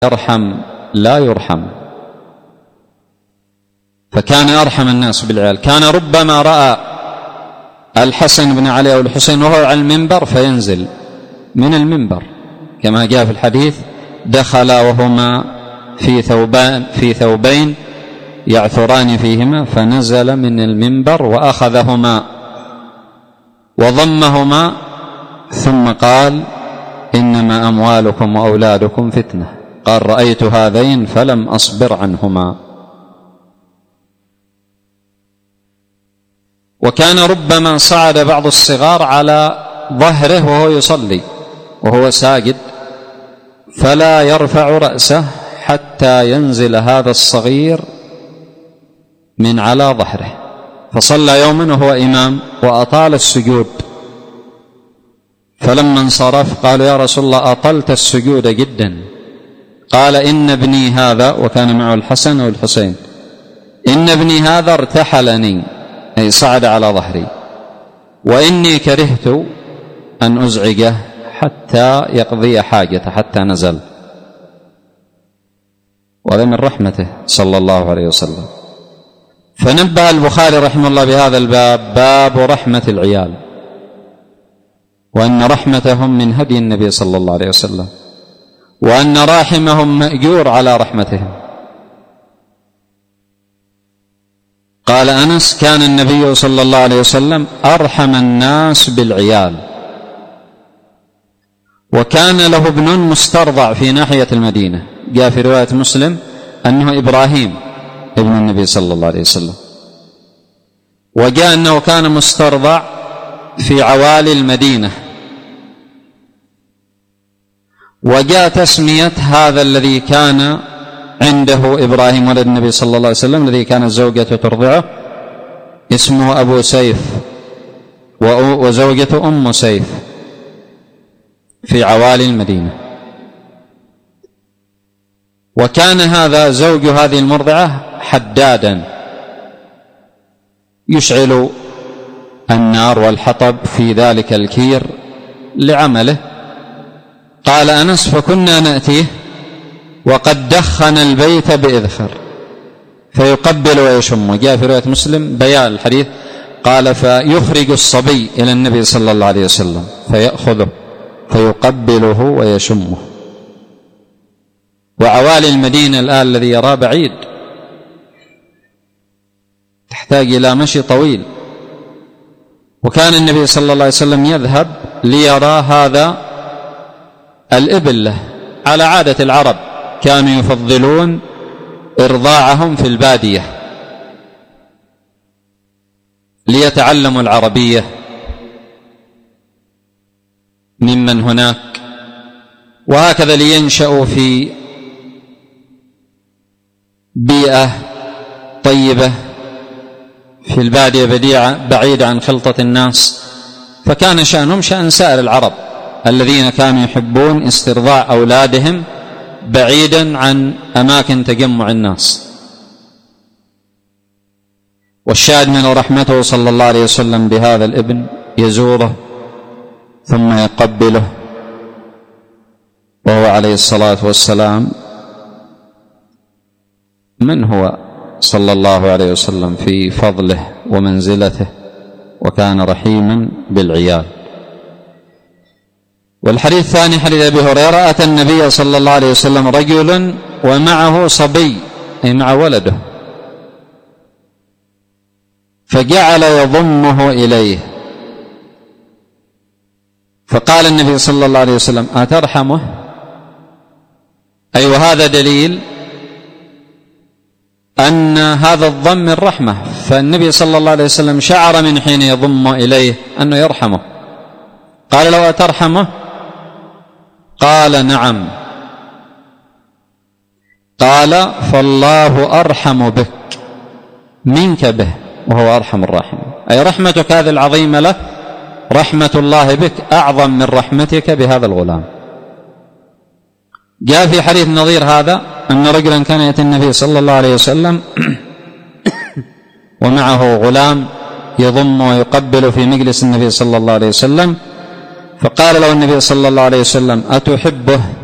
يرحم لا يرحم، فكان أرحم الناس بالعيال. كان ربما رأى الحسن بن علي أو الحسين وهو على المنبر فينزل من المنبر، كما جاء في الحديث: دخل وهما في ثوبين يعثران فيهما، فنزل من المنبر وأخذهما وضمهما ثم قال: إنما أموالكم وأولادكم فتنة. قال: رأيت هذين فلم أصبر عنهما. وكان ربما صعد بعض الصغار على ظهره وهو يصلي وهو ساجد، فلا يرفع رأسه حتى ينزل هذا الصغير من على ظهره. فصلى يوما وهو إمام وأطال السجود، فلما انصرف قالوا: يا رسول الله أطلت السجود جدا. قال: إن ابني هذا، وكان معه الحسن والحسين، إن ابني هذا ارتحلني، أي صعد على ظهري، وإني كرهت أن أزعجه حتى يقضي حاجته، حتى نزل. وهذا من رحمته صلى الله عليه وسلم. فنبه البخاري رحمه الله بهذا الباب: باب رحمة العيال، وأن رحمتهم من هدي النبي صلى الله عليه وسلم، وأن راحمهم مأجور على رحمتهم. قال أنس: كان النبي صلى الله عليه وسلم أرحم الناس بالعيال، وكان له ابن مسترضع في ناحية المدينة. جاء في رواية مسلم أنه إبراهيم ابن النبي صلى الله عليه وسلم، وجاء أنه كان مسترضع في عوالي المدينة. وجاء تسمية هذا الذي كان عنده إبراهيم ولد النبي صلى الله عليه وسلم، الذي كانت زوجته ترضعه، اسمه أبو سيف، وزوجته أم سيف، في عوالي المدينة. وكان هذا زوج هذه المرضعة حدادا يشعل النار والحطب في ذلك الكير لعمله. قال أنس: فكنا نأتيه وقد دخن البيت بإذخر فيقبل ويشم. جاء في رواية مسلم بيان الحديث، قال: فيخرج الصبي إلى النبي صلى الله عليه وسلم فيأخذه فيقبله ويشمه. وعوالي المدينة الآن الذي يراه بعيد، تحتاج إلى مشي طويل. وكان النبي صلى الله عليه وسلم يذهب ليرى هذا الإبل له، على عادة العرب كانوا يفضلون إرضاعهم في البادية ليتعلموا العربية ممن هناك، وهكذا لينشأوا في بيئة طيبة في البادية بديعة بعيدة عن خلطة الناس. فكان شأنهم شأن سائر العرب الذين كانوا يحبون استرضاع أولادهم بعيدا عن أماكن تجمع الناس. والشاهد من رحمته صلى الله عليه وسلم بهذا الابن، يزوره ثم يقبله، وهو عليه الصلاة والسلام من هو صلى الله عليه وسلم في فضله ومنزلته، وكان رحيما بالعيال. والحديث الثاني حديث أبي هريرة: أتى النبي صلى الله عليه وسلم رجل ومعه صبي، أي مع ولده، فجعل يضمه إليه، فقال النبي صلى الله عليه وسلم: أترحمه؟ أي وهذا دليل أن هذا الضم الرحمة. فالنبي صلى الله عليه وسلم شعر من حين يضم إليه أنه يرحمه. قال: لو أترحمه؟ قال: نعم. قال: فالله أرحم بك منك به وهو أرحم الراحمين. أي رحمتك هذه العظيمة له، رحمة الله بك أعظم من رحمتك بهذا الغلام. جاء في حديث نظير هذا أن رجلا كان يأتي النبي صلى الله عليه وسلم ومعه غلام يضم ويقبل في مجلس النبي صلى الله عليه وسلم، فقال له النبي صلى الله عليه وسلم: أتحبه؟